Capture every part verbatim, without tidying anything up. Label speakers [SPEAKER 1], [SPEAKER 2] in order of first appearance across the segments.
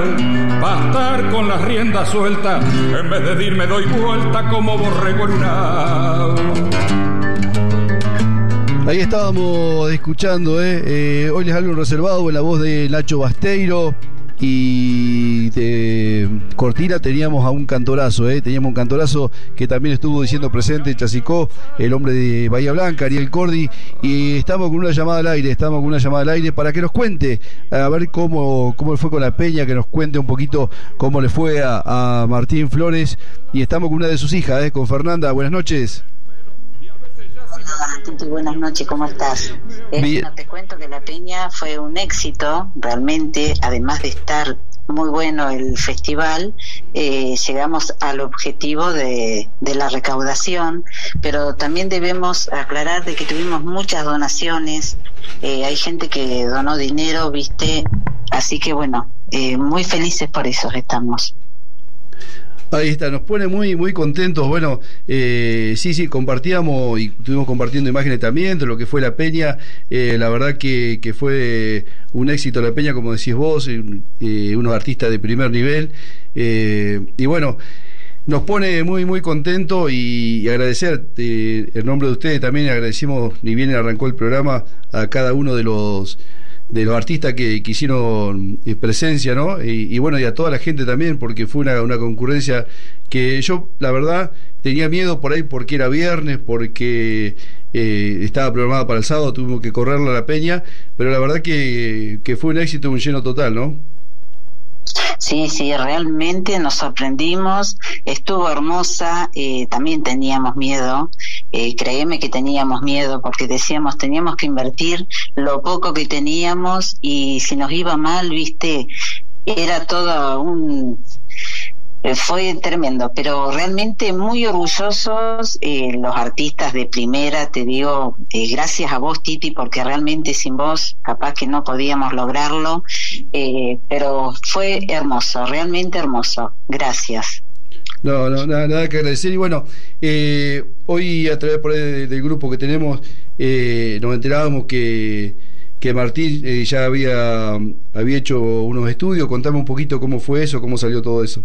[SPEAKER 1] Va a estar con las riendas sueltas, en vez de dir me doy vuelta como borrego en una.
[SPEAKER 2] Ahí estábamos escuchando, ¿eh? Eh, hoy les hablo reservado en la voz de Nacho Basteiro. Y de cortina teníamos a un cantorazo, ¿eh? Teníamos un cantorazo que también estuvo diciendo presente, Chasicó, el hombre de Bahía Blanca, Ariel Cordi, y estamos con una llamada al aire, estamos con una llamada al aire para que nos cuente, a ver cómo, cómo fue con la Peña, que nos cuente un poquito cómo le fue a, a Martín Flores, y estamos con una de sus hijas, ¿eh? Con Fernanda. Buenas noches.
[SPEAKER 3] Hola, Titi, buenas noches, ¿cómo estás? Eh, bueno, te cuento que la Peña fue un éxito, realmente, además de estar muy bueno el festival, eh, llegamos al objetivo de, de la recaudación, pero también debemos aclarar de que tuvimos muchas donaciones, eh, hay gente que donó dinero, viste, así que bueno, eh, muy felices por eso estamos.
[SPEAKER 2] Ahí está, nos pone muy muy contentos. Bueno, eh, sí, sí, compartíamos y estuvimos compartiendo imágenes también de lo que fue la Peña. Eh, la verdad que, que fue un éxito la Peña, como decís vos, eh, unos artistas de primer nivel. Eh, y bueno, nos pone muy muy contentos y, y agradecer eh, en nombre de ustedes también. Agradecimos, ni bien arrancó el programa, a cada uno de los de los artistas que, que hicieron presencia, ¿no? Y, y bueno, y a toda la gente también, porque fue una, una concurrencia que yo, la verdad, tenía miedo por ahí porque era viernes, porque eh, estaba programada para el sábado, tuvimos que correrla a la Peña, pero la verdad que, que fue un éxito, un lleno total, ¿no?
[SPEAKER 3] Sí, sí, realmente nos sorprendimos, estuvo hermosa, eh, también teníamos miedo, eh, créeme que teníamos miedo porque decíamos teníamos que invertir lo poco que teníamos y si nos iba mal, viste, era todo un... Fue tremendo, pero realmente muy orgullosos eh, los artistas de primera, te digo, eh, gracias a vos, Titi, porque realmente sin vos capaz que no podíamos lograrlo, eh, pero fue hermoso, realmente hermoso, gracias.
[SPEAKER 2] No, no, nada, nada que agradecer. Y bueno, eh, hoy a través por el, del grupo que tenemos, eh, nos enterábamos que, que Martín eh, ya había, había hecho unos estudios. Contame un poquito cómo fue eso, cómo salió todo eso.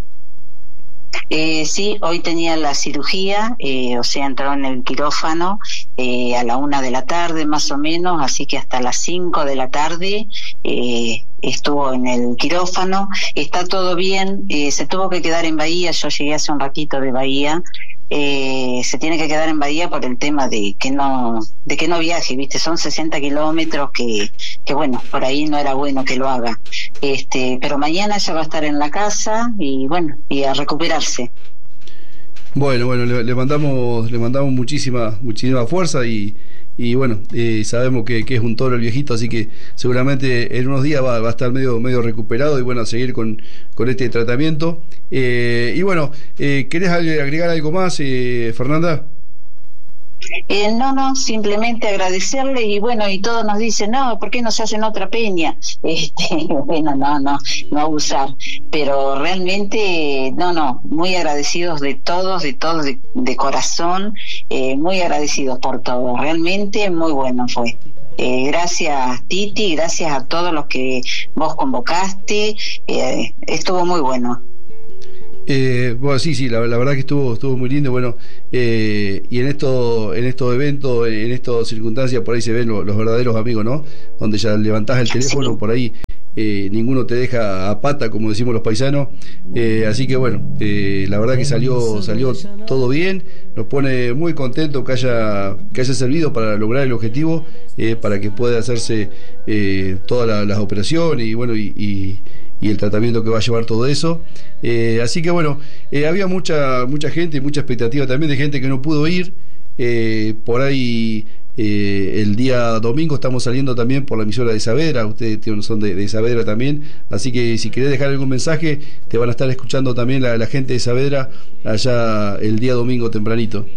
[SPEAKER 3] Eh, sí, hoy tenía la cirugía, eh, o sea, entró en el quirófano eh, a la una de la tarde más o menos, así que hasta las cinco de la tarde eh, estuvo en el quirófano, está todo bien, eh, se tuvo que quedar en Bahía, yo llegué hace un ratito de Bahía, eh, se tiene que quedar en Bahía por el tema de que no de que no viaje, viste, son sesenta kilómetros que, que bueno, por ahí no era bueno que lo haga, este, pero mañana ya va a estar en la casa y bueno, y a recuperarse.
[SPEAKER 2] Bueno, bueno, le, le mandamos le mandamos muchísima muchísima fuerza y y bueno, eh, sabemos que, que es un toro el viejito, así que seguramente en unos días va, va a estar medio medio recuperado y bueno, a seguir con, con este tratamiento. Eh, y bueno, eh, ¿querés agregar algo más, eh, Fernanda?
[SPEAKER 3] Eh, no, no, simplemente agradecerle y bueno, y todos nos dicen, no, ¿por qué no se hacen otra peña? Este, bueno, no, no, no abusar, pero realmente, no, no, muy agradecidos de todos, de todos, de, de corazón, eh, muy agradecidos por todo, realmente muy bueno fue. Eh, gracias Titi, gracias a todos los que vos convocaste, eh, estuvo muy bueno.
[SPEAKER 2] Eh, bueno, sí, sí, la, la verdad que estuvo estuvo muy lindo, bueno, eh, y en esto, en estos eventos, en estas circunstancias, por ahí se ven los, los verdaderos amigos, ¿no? Donde ya levantás el teléfono, sí. Por ahí eh, ninguno te deja a pata, como decimos los paisanos, eh, así que bueno, eh, la verdad que salió salió todo bien, nos pone muy contento que haya que haya servido para lograr el objetivo, eh, para que pueda hacerse eh, todas la, las operaciones y bueno, y, y y el tratamiento que va a llevar todo eso, eh, así que bueno, eh, había mucha mucha gente, mucha expectativa también de gente que no pudo ir, eh, por ahí eh, el día domingo estamos saliendo también por la emisora de Saavedra, ustedes son de, de Saavedra también, así que si querés dejar algún mensaje, te van a estar escuchando también la, la gente de Saavedra allá el día domingo tempranito.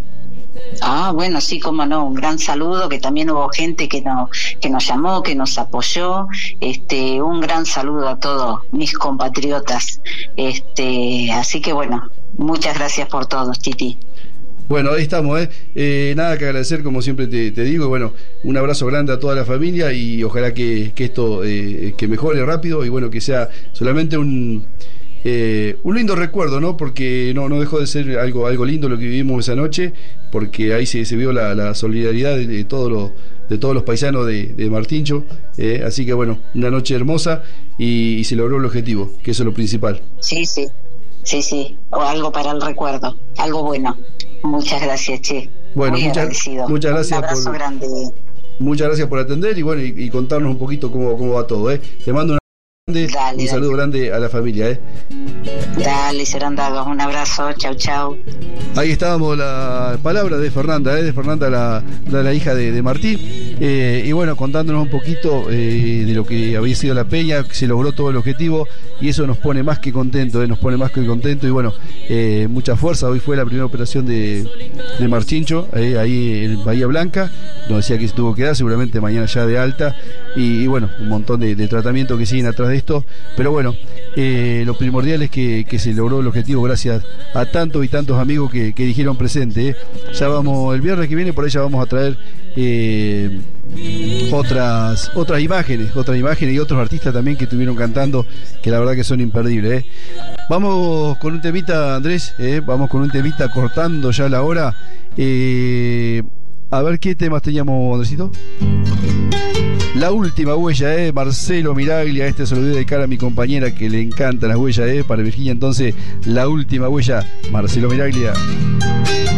[SPEAKER 3] Ah, bueno, sí, cómo no, un gran saludo, que también hubo gente que nos, que nos llamó, que nos apoyó, este, un gran saludo a todos mis compatriotas, este, así que bueno, muchas gracias por todo, Titi.
[SPEAKER 2] Bueno, ahí estamos, ¿eh? Eh, nada que agradecer, como siempre te, te digo, y bueno, un abrazo grande a toda la familia y ojalá que, que esto eh, que mejore rápido y bueno, que sea solamente un eh, un lindo recuerdo, ¿no? Porque no, no dejó de ser algo, algo lindo lo que vivimos esa noche, porque ahí se, se vio la, la solidaridad de, de todos los de todos los paisanos de, de Martincho, eh, así que bueno, una noche hermosa y, y se logró el objetivo, que eso es lo principal.
[SPEAKER 3] Sí, sí, sí, sí, o algo para el recuerdo, algo bueno. Muchas gracias, Che.
[SPEAKER 2] Bueno,
[SPEAKER 3] Muy
[SPEAKER 2] muchas,
[SPEAKER 3] agradecido.
[SPEAKER 2] muchas gracias.
[SPEAKER 3] Un abrazo
[SPEAKER 2] por,
[SPEAKER 3] grande.
[SPEAKER 2] Muchas gracias por atender y bueno, y, y contarnos un poquito cómo, cómo va todo, ¿eh? Te mando una grande,
[SPEAKER 3] dale,
[SPEAKER 2] un
[SPEAKER 3] dale.
[SPEAKER 2] saludo grande a la familia, ¿eh?
[SPEAKER 3] Dale, serán dados. Un abrazo, chau, chau.
[SPEAKER 2] Ahí estábamos, la palabra de Fernanda, ¿eh? de Fernanda, la, la, la hija de, de Martín, eh, y bueno, contándonos un poquito eh, de lo que había sido la peña, que se logró todo el objetivo, y eso nos pone más que contentos, ¿eh? nos pone más que contentos, y bueno, eh, mucha fuerza. Hoy fue la primera operación de, de Marchincho, eh, ahí en Bahía Blanca, nos decía que se tuvo que dar, seguramente mañana ya de alta, y, y bueno, un montón de, de tratamientos que siguen atrás de esto, pero bueno, eh, lo primordial es que, que se logró el objetivo gracias a tantos y tantos amigos que, que dijeron presente, ¿eh? Ya vamos, el viernes que viene por ahí ya vamos a traer eh, otras otras imágenes, otras imágenes y otros artistas también que estuvieron cantando, que la verdad que son imperdibles, ¿eh? Vamos con un temita, Andrés, ¿eh? vamos con un temita cortando ya la hora. Eh, a ver qué temas teníamos, Andresito. La última huella, eh, Marcelo Miraglia. Este se lo doy de cara a mi compañera que le encantan las huellas, eh, para Virginia. Entonces, la última huella, Marcelo Miraglia.